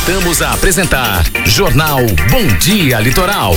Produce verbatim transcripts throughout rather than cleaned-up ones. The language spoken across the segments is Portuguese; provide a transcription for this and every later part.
Voltamos a apresentar Jornal Bom Dia Litoral.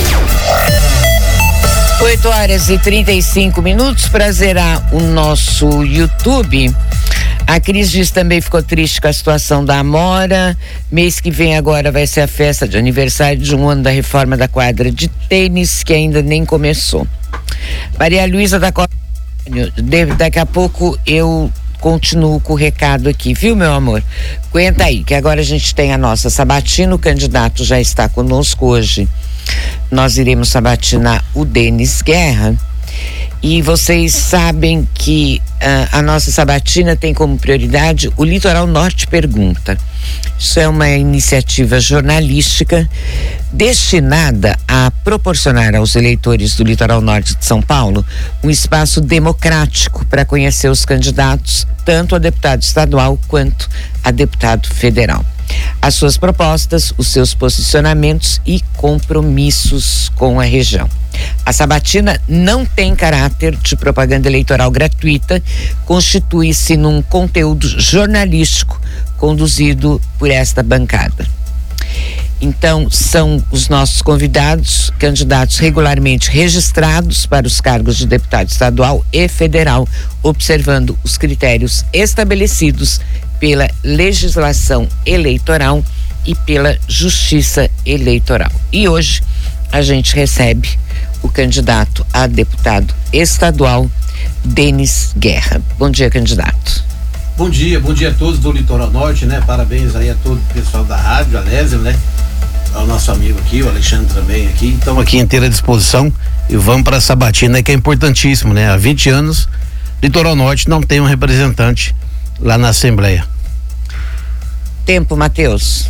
oito horas e trinta e cinco minutos para zerar o nosso YouTube. A Cris diz também ficou triste com a situação da Amora. Mês que vem agora vai ser a festa de aniversário de um ano da reforma da quadra de tênis, que ainda nem começou. Maria Luísa da Costa, daqui a pouco eu continuo com o recado aqui, viu, meu amor? Aguenta aí, que agora a gente tem a nossa sabatina, o candidato já está conosco hoje. Nós iremos sabatinar o Denis Guerra. E vocês sabem que uh, a nossa sabatina tem como prioridade o Litoral Norte Pergunta. Isso é uma iniciativa jornalística destinada a proporcionar aos eleitores do Litoral Norte de São Paulo um espaço democrático para conhecer os candidatos, tanto a deputado estadual quanto a deputado federal. As suas propostas, os seus posicionamentos e compromissos com a região. A sabatina não tem caráter de propaganda eleitoral gratuita, constitui-se num conteúdo jornalístico conduzido por esta bancada. Então, são os nossos convidados, candidatos regularmente registrados para os cargos de deputado estadual e federal, observando os critérios estabelecidos pela legislação eleitoral e pela justiça eleitoral. E hoje a gente recebe o candidato a deputado estadual, Denis Guerra. Bom dia, candidato. Bom dia, bom dia a todos do Litoral Norte, né? Parabéns aí a todo o pessoal da rádio, a Lésio, né? Ao nosso amigo aqui, o Alexandre também aqui. Estamos aqui inteira disposição e vamos para a sabatina, que é importantíssimo, né? Há vinte anos, Litoral Norte não tem um representante lá na Assembleia. Tempo, Matheus.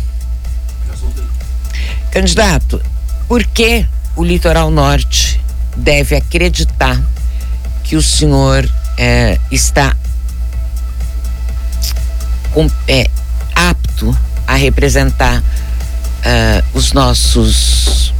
Candidato, por que o Litoral Norte deve acreditar que o senhor eh, está com, é, apto a representar uh, os nossos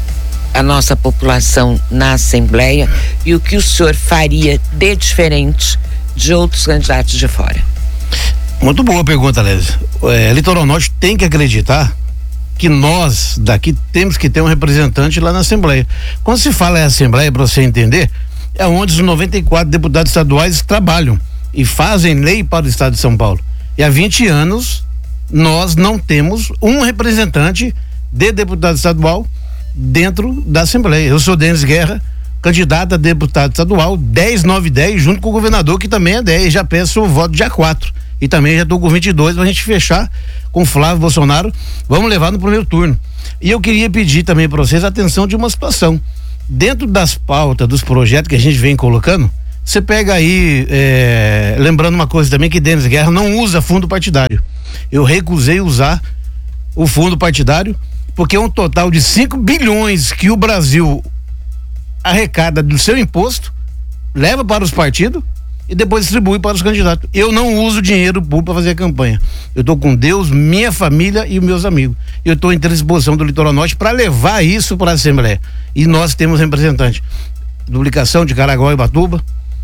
a nossa população na Assembleia e o que o senhor faria de diferente de outros candidatos de fora? Muito boa pergunta, Lésia. É, Litoral Norte tem que acreditar que nós daqui temos que ter um representante lá na Assembleia. Quando se fala em Assembleia, para você entender, é onde os noventa e quatro deputados estaduais trabalham e fazem lei para o estado de São Paulo. E há vinte anos nós não temos um representante de deputado estadual dentro da Assembleia. Eu sou Denis Guerra, candidato a deputado estadual dez, nove, dez, junto com o governador, que também é dez, já peço o voto dia quatro. E também já estou com vinte e dois para a gente fechar com Flávio Bolsonaro. Vamos levar no primeiro turno. E eu queria pedir também para vocês a atenção de uma situação. Dentro das pautas, dos projetos que a gente vem colocando, você pega aí, é, lembrando uma coisa também, que Denis Guerra não usa fundo partidário. Eu recusei usar o fundo partidário, porque é um total de cinco bilhões que o Brasil arrecada do seu imposto, leva para os partidos e depois distribui para os candidatos. Eu não uso dinheiro público para fazer campanha. Eu estou com Deus, minha família e meus amigos. Eu estou em disposição do Litoral Norte para levar isso para a Assembleia. E nós temos representante. Duplicação de Caraguá e Ubatuba,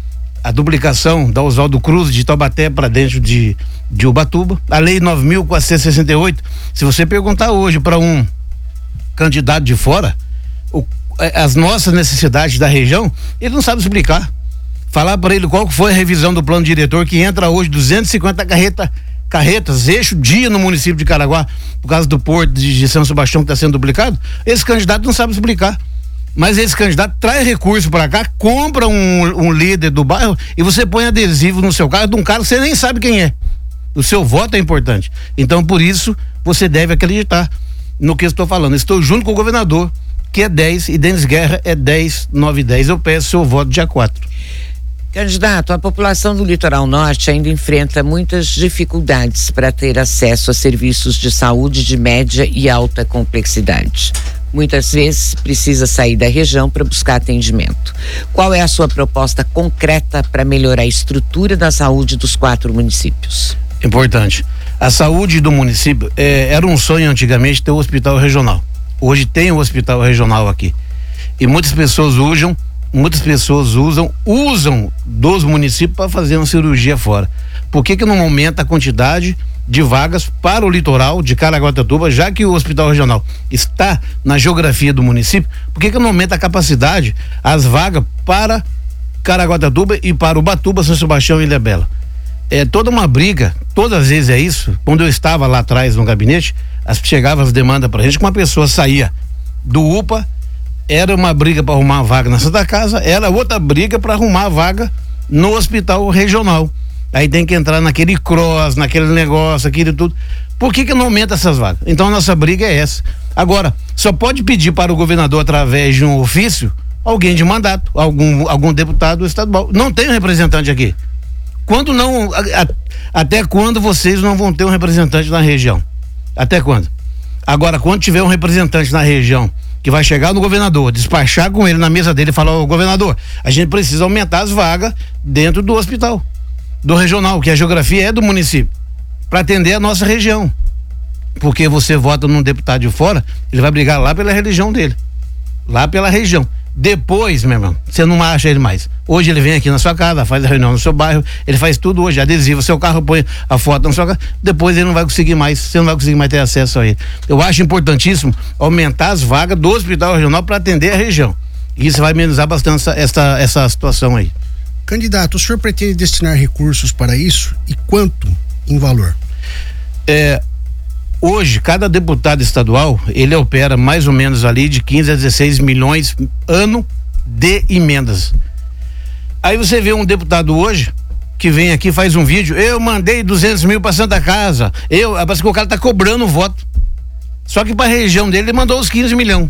a duplicação da Oswaldo Cruz de Taubaté para dentro de, de Ubatuba, a lei nove mil quatrocentos e sessenta e oito. Se você perguntar hoje para um candidato de fora o, as nossas necessidades da região, ele não sabe explicar. Falar para ele qual foi a revisão do plano diretor, que entra hoje duzentas e cinquenta carreta, carretas, eixo dia no município de Caraguá, por causa do porto de, de São Sebastião que está sendo duplicado. Esse candidato não sabe explicar. Mas esse candidato traz recurso para cá, compra um, um líder do bairro e você põe adesivo no seu carro de um cara que você nem sabe quem é. O seu voto é importante. Então, por isso, você deve acreditar no que eu estou falando. Estou junto com o governador, que é dez, e Denis Guerra é dez, nove, dez. Eu peço seu voto dia quatro. Candidato, a população do Litoral Norte ainda enfrenta muitas dificuldades para ter acesso a serviços de saúde de média e alta complexidade. Muitas vezes precisa sair da região para buscar atendimento. Qual é a sua proposta concreta para melhorar a estrutura da saúde dos quatro municípios? Importante. A saúde do município é, era um sonho antigamente ter o hospital regional. Hoje tem o hospital regional aqui. E muitas pessoas usam Muitas pessoas usam, usam dos municípios para fazer uma cirurgia fora. Por que que não aumenta a quantidade de vagas para o litoral de Caraguatatuba, já que o hospital regional está na geografia do município, por que que não aumenta a capacidade, as vagas para Caraguatatuba e para Ubatuba, São Sebastião e Ilhabela? É toda uma briga, todas as vezes é isso. Quando eu estava lá atrás no gabinete, as, chegavam as demandas pra gente, que uma pessoa saía do U P A, era uma briga para arrumar a vaga na Santa Casa, era outra briga para arrumar a vaga no hospital regional. Aí tem que entrar naquele cross, naquele negócio, aquilo e tudo. Por que que não aumenta essas vagas? Então a nossa briga é essa. Agora, só pode pedir para o governador, através de um ofício, alguém de mandato, algum, algum deputado estadual. Não tem um representante aqui. Quando não, a, a, até quando vocês não vão ter um representante na região? Até quando? Agora, quando tiver um representante na região que vai chegar no governador, despachar com ele na mesa dele e falar: ô governador, a gente precisa aumentar as vagas dentro do hospital, do regional, que a geografia é do município, para atender a nossa região. Porque você vota num deputado de fora, ele vai brigar lá pela religião dele, lá pela região. Depois, meu irmão, você não acha ele mais. Hoje ele vem aqui na sua casa, faz a reunião no seu bairro, ele faz tudo hoje, adesivo, seu carro põe a foto na sua casa, depois ele não vai conseguir mais, você não vai conseguir mais ter acesso a ele. Eu acho importantíssimo aumentar as vagas do hospital regional para atender a região. E isso vai amenizar bastante essa, essa, essa situação aí. Candidato, o senhor pretende destinar recursos para isso e quanto em valor? É, hoje, cada deputado estadual, ele opera mais ou menos ali de quinze a dezesseis milhões ano de emendas. Aí você vê um deputado hoje que vem aqui, faz um vídeo: eu mandei duzentos mil para Santa Casa, eu, parece que o cara tá cobrando voto. Só que para a região dele ele mandou os quinze milhões.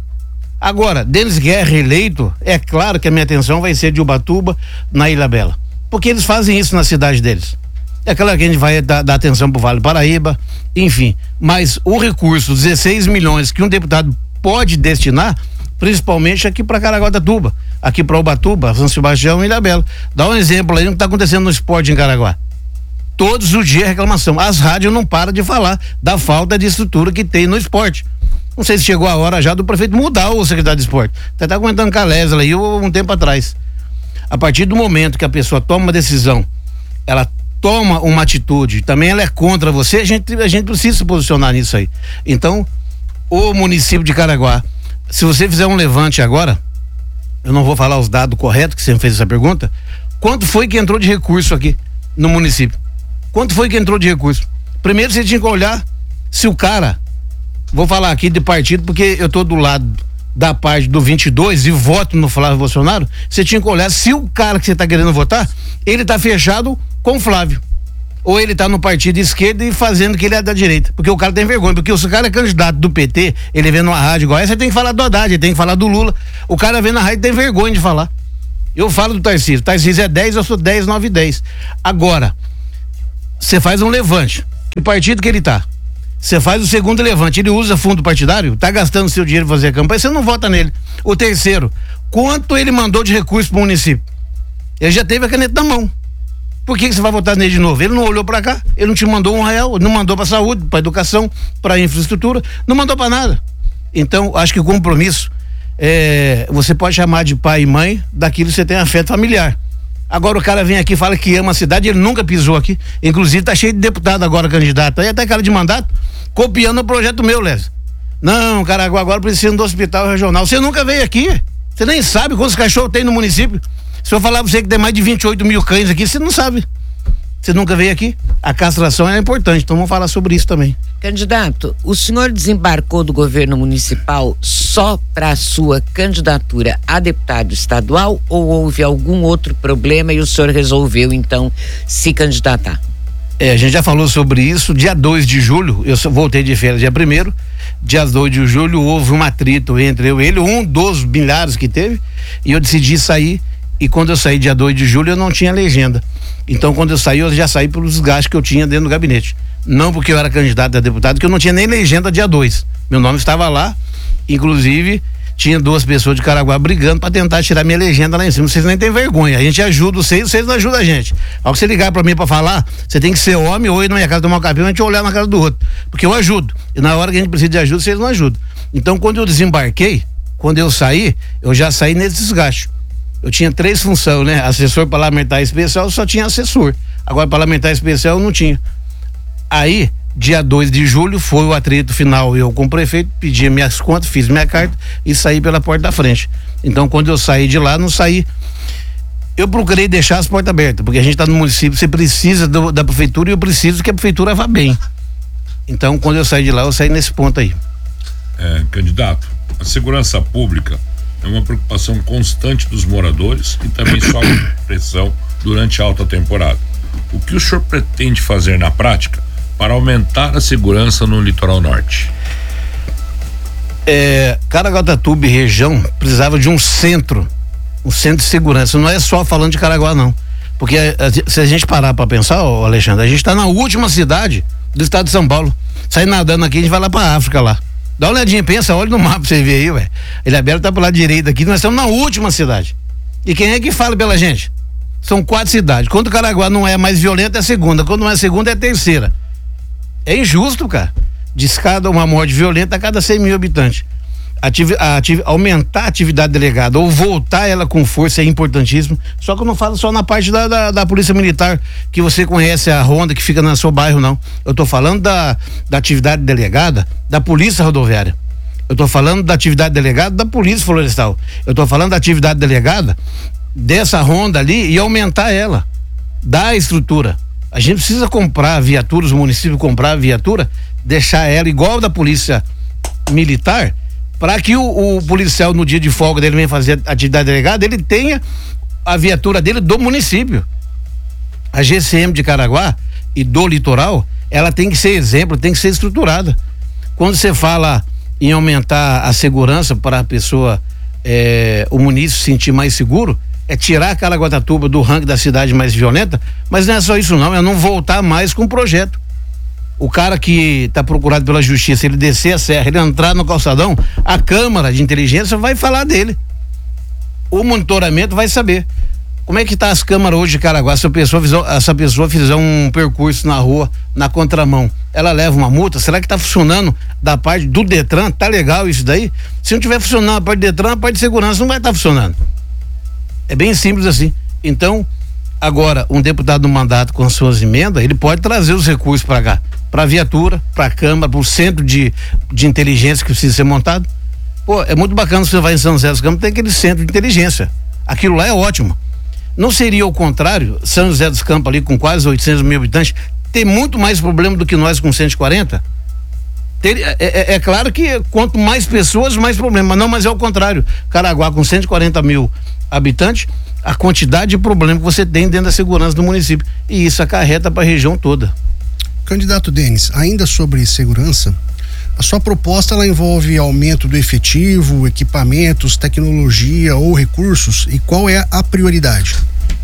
Agora, Denis Guerra eleito, é claro que a minha atenção vai ser de Ubatuba, na Ilhabela, porque eles fazem isso na cidade deles. É claro que a gente vai dar, dar atenção pro Vale do Paraíba, enfim, mas o recurso, dezesseis milhões que um deputado pode destinar, principalmente aqui para Caraguatatuba, aqui para Ubatuba, São Sebastião e Ilhabela. Dá um exemplo aí do que está acontecendo no esporte em Caraguá. Todos os dias reclamação. As rádios não param de falar da falta de estrutura que tem no esporte. Não sei se chegou a hora já do prefeito mudar o secretário de esporte. Até tá comentando com a Lesla aí um tempo atrás. A partir do momento que a pessoa toma uma decisão, ela toma uma atitude, também ela é contra você, a gente, a gente precisa se posicionar nisso aí. Então, o município de Caraguá, se você fizer um levante agora, eu não vou falar os dados corretos, que você me fez essa pergunta, quanto foi que entrou de recurso aqui no município? Quanto foi que entrou de recurso? Primeiro você tinha que olhar se o cara, vou falar aqui de partido, porque eu tô do lado da parte do vinte e dois e voto no Flávio Bolsonaro, você tinha que olhar se o cara que você tá querendo votar, ele tá fechado com o Flávio, ou ele tá no partido de esquerda e fazendo que ele é da direita, porque o cara tem vergonha, porque se o cara é candidato do P T, ele vem numa rádio igual essa, você tem que falar do Haddad, ele tem que falar do Lula, o cara vem na rádio e tem vergonha de falar. Eu falo do Tarcísio, Tarcísio é dez, eu sou dez, nove, dez. Agora, você faz um levante, que partido que ele tá? Você faz o segundo levante, ele usa fundo partidário, tá gastando seu dinheiro pra fazer a campanha, você não vota nele. O terceiro, quanto ele mandou de recurso pro município? Ele já teve a caneta na mão. Por que que você vai votar nele de novo? Ele não olhou pra cá, ele não te mandou um real, não mandou pra saúde, pra educação, pra infraestrutura, não mandou pra nada. Então, acho que o compromisso, é, você pode chamar de pai e mãe daquilo que você tem afeto familiar. Agora o cara vem aqui e fala que ama a cidade, ele nunca pisou aqui. Inclusive tá cheio de deputado agora candidato, aí até cara de mandato, copiando o projeto meu, Léo. Não, Caraguá agora precisa do hospital regional. Você nunca veio aqui, você nem sabe quantos cachorros tem no município. Se eu falar pra você que tem mais de vinte e oito mil cães aqui, você não sabe. Você nunca veio aqui. A castração é importante, então vamos falar sobre isso também. Candidato, o senhor desembarcou do governo municipal só para a sua candidatura a deputado estadual ou houve algum outro problema e o senhor resolveu então se candidatar? É, a gente já falou sobre isso. Dia dois de julho, eu voltei de férias dia primeiro, dia dois de julho houve um atrito entre eu e ele, um dos milhares que teve, e eu decidi sair. E quando eu saí dia dois de julho eu não tinha legenda. Então quando eu saí, eu já saí pelos gastos que eu tinha dentro do gabinete. Não porque eu era candidato a deputado, que eu não tinha nem legenda dia dois. Meu nome estava lá, inclusive tinha duas pessoas de Caraguá brigando para tentar tirar minha legenda lá em cima. Vocês nem têm vergonha, a gente ajuda vocês, vocês não ajudam a gente. Ao que você ligar para mim para falar, você tem que ser homem ou ir na minha casa tomar um café e a gente olhar na cara do outro. Porque eu ajudo. E na hora que a gente precisa de ajuda, vocês não ajudam. Então quando eu desembarquei, quando eu saí, eu já saí nesse desgaste. Eu tinha três funções, né? Assessor parlamentar especial, só tinha assessor. Agora, parlamentar especial eu não tinha. Aí, dia dois de julho, foi o atrito final, eu com o prefeito, pedi minhas contas, fiz minha carta e saí pela porta da frente. Então, quando eu saí de lá, não saí. Eu procurei deixar as portas abertas, porque a gente está no município, você precisa do, da prefeitura e eu preciso que a prefeitura vá bem. Então, quando eu saí de lá, eu saí nesse ponto aí. É, candidato, a segurança pública é uma preocupação constante dos moradores e também sofre pressão durante a alta temporada. O que o senhor pretende fazer na prática para aumentar a segurança no litoral norte? É, Caraguatatuba e região precisava de um centro, um centro de segurança. Não é só falando de Caraguá, não. Porque a, se a gente parar para pensar, ó, Alexandre, a gente está na última cidade do estado de São Paulo. Sai nadando aqui, a gente vai lá pra África lá. Dá uma olhadinha, pensa, olha no mapa pra você ver aí, ué. Ilhabela tá pro lado direito aqui, nós estamos na última cidade. E quem é que fala pela gente? São quatro cidades. Quando o Caraguá não é mais violento, é a segunda. Quando não é a segunda, é a terceira. É injusto, cara. Diz cada uma morte violenta a cada cem mil habitantes. Ativ, ativ, aumentar a atividade delegada ou voltar ela com força é importantíssimo. Só que eu não falo só na parte da, da, da polícia militar, que você conhece a ronda que fica no seu bairro, não. Eu tô falando da, da atividade delegada da polícia rodoviária. Eu tô falando da atividade delegada da polícia florestal. Eu tô falando da atividade delegada dessa ronda ali e aumentar ela, dar a estrutura. A gente precisa comprar viaturas, o município comprar a viatura, deixar ela igual da polícia militar, para que o, o policial no dia de folga dele venha fazer atividade delegada, ele tenha a viatura dele do município. A G C M de Caraguá e do litoral, ela tem que ser exemplo, tem que ser estruturada. Quando você fala em aumentar a segurança para a pessoa, é, o município se sentir mais seguro, é tirar Caraguatatuba do ranking da cidade mais violenta, mas não é só isso não, é não voltar mais com o projeto. O cara que está procurado pela justiça, ele descer a serra, ele entrar no calçadão, a Câmara de Inteligência vai falar dele. O monitoramento vai saber. Como é que tá as câmaras hoje de Caraguá? Se a pessoa fizer, essa pessoa fizer um percurso na rua, na contramão, ela leva uma multa? Será que tá funcionando da parte do Detran? Tá legal isso daí? Se não tiver funcionando a parte do Detran, a parte de segurança não vai estar tá funcionando. É bem simples assim. Então, agora, um deputado no mandato com as suas emendas, ele pode trazer os recursos para cá, para a viatura, para a Câmara, para o centro de, de inteligência que precisa ser montado. Pô, é muito bacana você vai em São José dos Campos, tem aquele centro de inteligência. Aquilo lá é ótimo. Não seria o contrário, São José dos Campos ali com quase oitocentos mil habitantes, tem muito mais problema do que nós com cento e quarenta? Ter, é, é, é claro que quanto mais pessoas, mais problema. Não, mas é o contrário. Caraguá com cento e quarenta mil habitantes, a quantidade de problema que você tem dentro da segurança do município. E isso acarreta para a região toda. Candidato Denis, ainda sobre segurança, a sua proposta ela envolve aumento do efetivo, equipamentos, tecnologia ou recursos, e qual é a prioridade?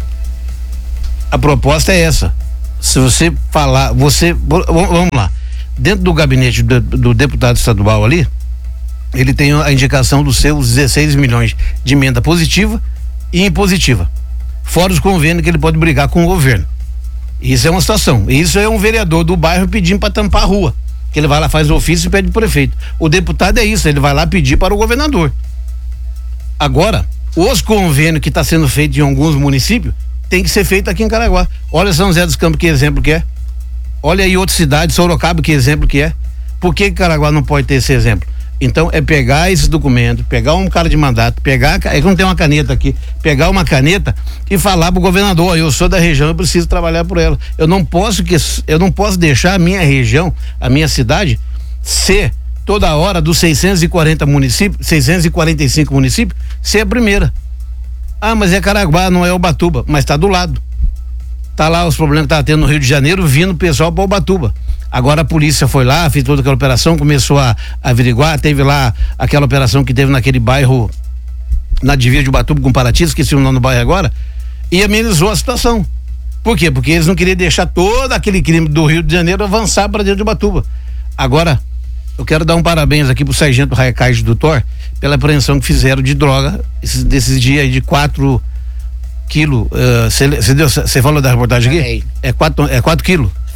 A proposta é essa. Se você falar, você, vamos lá, dentro do gabinete do, do deputado estadual ali, ele tem a indicação dos seus dezesseis milhões de emenda positiva e impositiva, fora os convênios que ele pode brigar com o governo. Isso é uma situação. Isso é um vereador do bairro pedindo para tampar a rua, que ele vai lá, faz o ofício e pede pro prefeito. O deputado é isso, ele vai lá pedir para o governador. Agora, os convênios que está sendo feito em alguns municípios tem que ser feito aqui em Caraguá. Olha São José dos Campos, que exemplo que é. Olha aí outra cidade, Sorocaba, que exemplo que é. Por que Caraguá não pode ter esse exemplo? Então é pegar esse documento, pegar um cara de mandato, pegar, é que não tem uma caneta aqui, pegar uma caneta e falar pro governador, eu sou da região, eu preciso trabalhar por ela. Eu não posso que eu não posso deixar a minha região, a minha cidade ser toda hora dos seiscentos e quarenta municípios, seiscentos e quarenta e cinco municípios, ser a primeira. Ah, mas é Caraguá, não é Ubatuba, mas tá do lado. Tá lá os problemas que tá tendo no Rio de Janeiro, vindo o pessoal para Ubatuba. Agora a polícia foi lá, fez toda aquela operação, começou a, a averiguar, teve lá aquela operação que teve naquele bairro, na divisa de Ubatuba com Paraty, esqueci o nome do bairro agora, e amenizou a situação. Por quê? Porque eles não queriam deixar todo aquele crime do Rio de Janeiro avançar para dentro de Ubatuba. Agora, eu quero dar um parabéns aqui pro sargento Raicais do Thor pela apreensão que fizeram de droga esses, desses dias aí de quatro quilos. Você uh, falou da reportagem aqui? É quatro, é quatro quilos.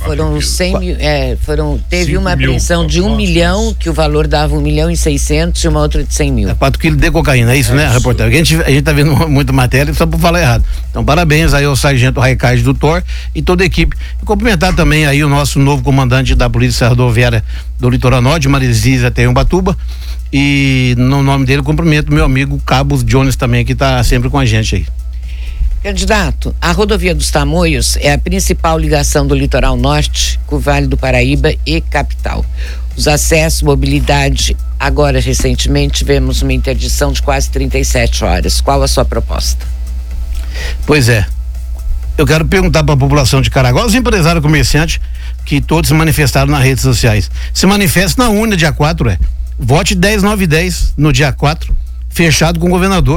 Foram cem mil, é, foram, teve uma mil apreensão de um propostas. milhão, que o valor dava um milhão e seiscentos, e uma outra de cem mil. É quatro quilos de cocaína, é isso, É né, isso. reportagem? A gente, a gente tá vendo muita matéria só por falar errado. Então, parabéns aí ao sargento Raikais do T O R e toda a equipe. E cumprimentar também aí o nosso novo comandante da Polícia Rodoviária do Litoral Norte, Marizisa Teubatuba. E no nome dele, cumprimento meu amigo Cabo Jones também, que tá sempre com a gente aí. Candidato, a rodovia dos Tamoios é a principal ligação do litoral norte com o Vale do Paraíba e capital. Os acessos, mobilidade, agora recentemente tivemos uma interdição de quase trinta e sete horas. Qual a sua proposta? Pois é. Eu quero perguntar para a população de Caraguá, os empresários comerciantes, que todos se manifestaram nas redes sociais. Se manifesta na urna dia quatro, é. Vote dez, nove e dez no dia quatro, fechado com o governador.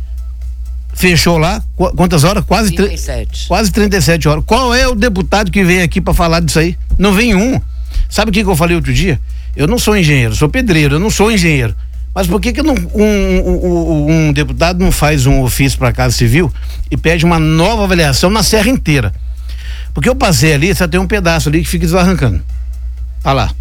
Fechou lá, qu- quantas horas? Quase trinta e sete. Quase trinta e sete horas. Qual é o deputado que vem aqui para falar disso aí? Não vem um. Sabe o que, que eu falei outro dia? Eu não sou engenheiro, sou pedreiro, eu não sou engenheiro. Mas por que que não, um, um, um, um deputado não faz um ofício para a Casa Civil e pede uma nova avaliação na serra inteira? Porque eu passei ali, só tem um pedaço ali que fica desbarrancando. Tá lá.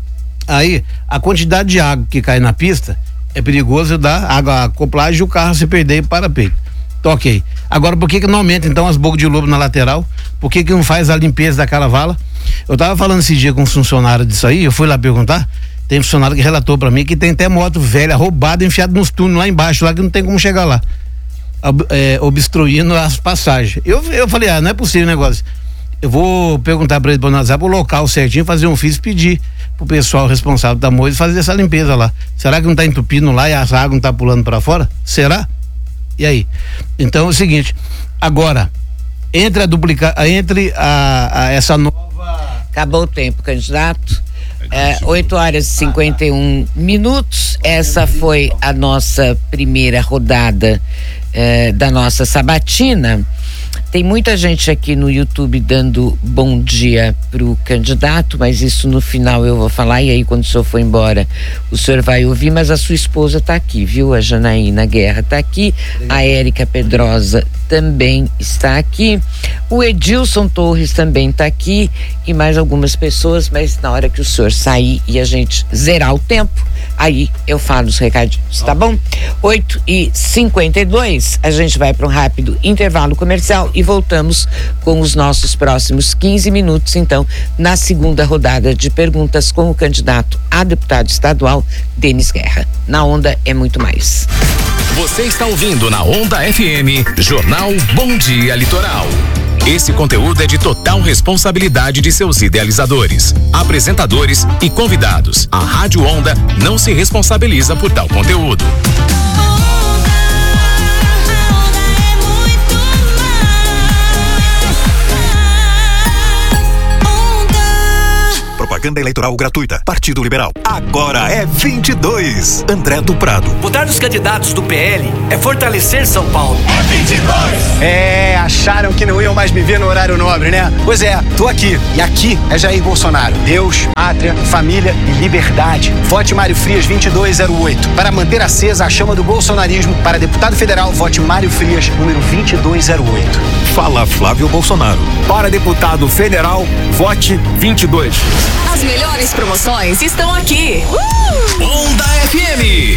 Aí, a quantidade de água que cai na pista é perigoso dar água acoplagem e o carro se perder e para peito. Então, ok. Agora, por que que não aumenta então as bocas de lobo na lateral? Por que que não faz a limpeza daquela vala? Eu tava falando esse dia com um funcionário disso aí, eu fui lá perguntar, tem um funcionário que relatou pra mim que tem até moto velha, roubada, enfiada nos túneis lá embaixo, lá que não tem como chegar lá. Ob, é, obstruindo as passagens. Eu, eu falei, ah, não é possível o negócio. Eu vou perguntar pra ele no WhatsApp o local certinho, fazer um ofício e pedir pro pessoal responsável da Moisés fazer essa limpeza lá. Será que não tá entupindo lá e a água não tá pulando pra fora? Será? E aí? Então é o seguinte, agora, entre a duplica, entre a, a essa nova... Acabou o tempo, candidato. É, oito horas e cinquenta e um minutos. Essa foi a nossa primeira rodada é, da nossa sabatina. Tem muita gente aqui no YouTube dando bom dia pro candidato, mas isso no final eu vou falar, e aí quando o senhor for embora, o senhor vai ouvir, mas a sua esposa tá aqui, viu? A Janaína Guerra tá aqui, a Érica Pedrosa também está aqui, o Edilson Torres também tá aqui, e mais algumas pessoas, mas na hora que o senhor sair e a gente zerar o tempo, aí eu falo os recadinhos, tá bom? oito e cinquenta e dois, a gente vai para um rápido intervalo comercial e voltamos com os nossos próximos quinze minutos, então, na segunda rodada de perguntas com o candidato a deputado estadual, Denis Guerra. Na Onda é muito mais. Você está ouvindo na Onda F M, Jornal Bom Dia Litoral. Esse conteúdo é de total responsabilidade de seus idealizadores, apresentadores e convidados. A Rádio Onda não se responsabiliza por tal conteúdo. Propaganda eleitoral gratuita. Partido Liberal. Agora é vinte e dois. André do Prado. Votar nos candidatos do P L é fortalecer São Paulo. É vinte e dois. É, acharam que não iam mais me ver no horário nobre, né? Pois é, tô aqui. E aqui é Jair Bolsonaro. Deus, pátria, família e liberdade. Vote Mário Frias vinte e dois zero oito. Para manter acesa a chama do bolsonarismo, para deputado federal, vote Mário Frias, número vinte e dois zero oito. Fala Flávio Bolsonaro. Para deputado federal, vote vinte e dois. As melhores promoções estão aqui. Uh! Onda F M.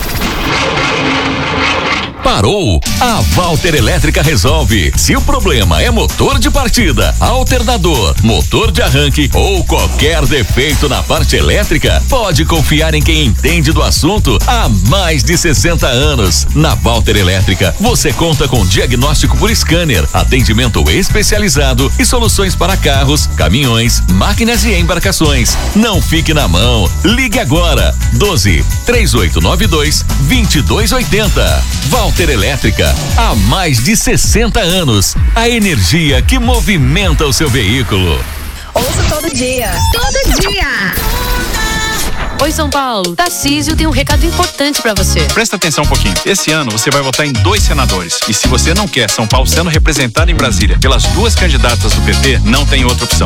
Parou? A Walter Elétrica resolve. Se o problema é motor de partida, alternador, motor de arranque ou qualquer defeito na parte elétrica, pode confiar em quem entende do assunto há mais de sessenta anos. Na Walter Elétrica, você conta com diagnóstico por scanner, atendimento especializado e soluções para carros, caminhões, máquinas e embarcações. Não fique na mão. Ligue agora. doze, três oito nove dois, dois dois oito zero. Walter Elétrica, há mais de sessenta anos. A energia que movimenta o seu veículo. Ouço todo dia. Todo dia. Oi, São Paulo. Tarcísio tem um recado importante pra você. Presta atenção um pouquinho. Esse ano você vai votar em dois senadores. E se você não quer São Paulo sendo representado em Brasília pelas duas candidatas do P T, não tem outra opção.